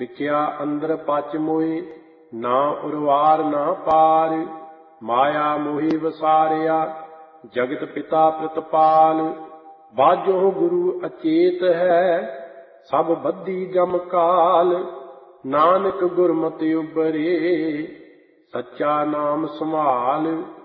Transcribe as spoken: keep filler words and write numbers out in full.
ਵਿਕਿਆ ਅੰਦਰ ਪਚ ਮੋਏ, ਨਾ ਉਰਵਾਰ ਨਾ ਪਾਰ। ਮਾਇਆ ਮੋਹੀ ਵਸਾਰਿਆ, ਜਗਤ ਪਿਤਾ ਪ੍ਰਤਪਾਲ। ਬਾਝੋ ਗੁਰੂ ਅਚੇਤ ਹੈ, ਸਭ ਬੱਧੀ ਜਮ ਕਾਲ। ਨਾਨਕ ਗੁਰਮਤਿ ਉਬਰੇ, ਸੱਚਾ ਨਾਮ ਸੰਭਾਲ।